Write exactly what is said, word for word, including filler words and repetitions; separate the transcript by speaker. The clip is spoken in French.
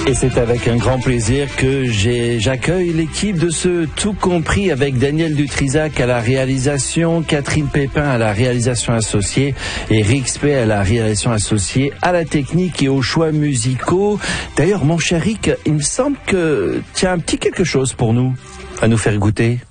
Speaker 1: Et c'est avec un grand plaisir que j'ai, j'accueille l'équipe de ce Tout Compris avec Daniel Dutrisac à la réalisation, Catherine Pépin à la réalisation associée et Rick Spey à la réalisation associée, à la technique et aux choix musicaux. D'ailleurs, mon cher Rick, il me semble que tu as un petit quelque chose pour nous à nous faire goûter.